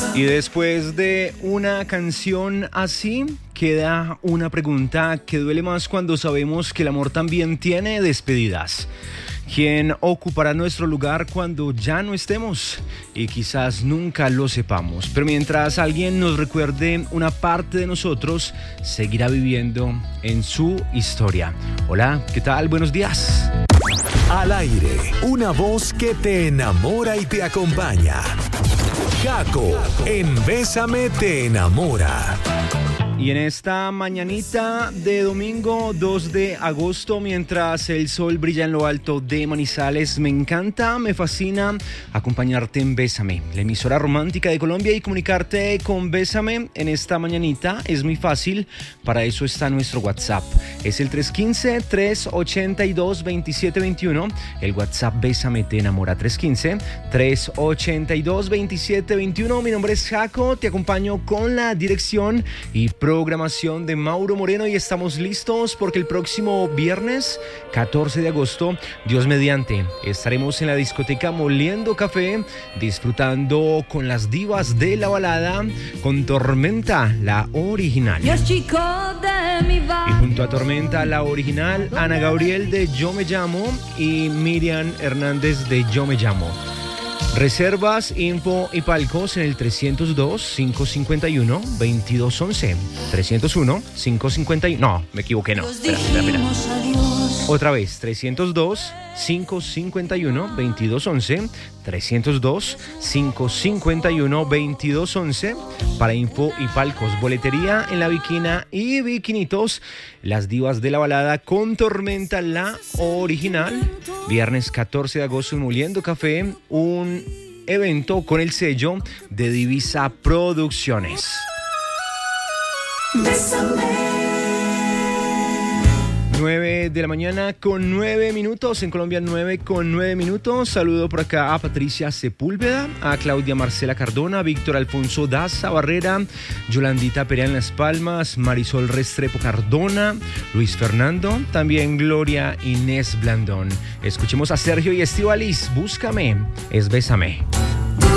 Y después de una canción así, queda una pregunta que duele más cuando sabemos que el amor también tiene despedidas. ¿Quién ocupará nuestro lugar cuando ya no estemos? Y quizás nunca lo sepamos. Pero mientras alguien nos recuerde una parte de nosotros, seguirá viviendo en su historia. Hola, ¿qué tal? Buenos días. Al aire, una voz que te enamora y te acompaña. Jaco, en Bésame te enamora. Y en esta mañanita de domingo 2 de agosto, mientras el sol brilla en lo alto de Manizales, me encanta, me fascina acompañarte en Bésame, la emisora romántica de Colombia, y comunicarte con Bésame en esta mañanita es muy fácil. Para eso está nuestro WhatsApp. Es el 315-382-2721. El WhatsApp Bésame te enamora, 315-382-2721. Mi nombre es Jaco, te acompaño con la dirección y programación de Mauro Moreno y estamos listos porque el próximo viernes 14 de agosto, Dios mediante, estaremos en la discoteca Moliendo Café disfrutando con las divas de la balada, con Tormenta, la original. Y junto a Tormenta, la original, Ana Gabriel de Yo Me Llamo y Miriam Hernández de Yo Me Llamo. Reservas, info y palcos en el 302-551-2211. 301-551... No, me equivoqué, no. Espera. Otra vez, 302-551-2211. 302-551-2211 para info y palcos. Boletería en La Bikina y Bikinitos. Las divas de la balada con Tormenta, la original. Viernes 14 de agosto en Moliendo Café. Un evento con el sello de Divisa Producciones. Bésame. 9 de la mañana con 9 minutos. En Colombia 9 con 9 minutos. Saludo por acá a Patricia Sepúlveda, a Claudia Marcela Cardona, a Víctor Alfonso Daza Barrera, Yolandita Perea en Las Palmas, Marisol Restrepo Cardona, Luis Fernando, también Gloria Inés Blandón. Escuchemos a Sergio y Estíbaliz. Búscame, es Bésame.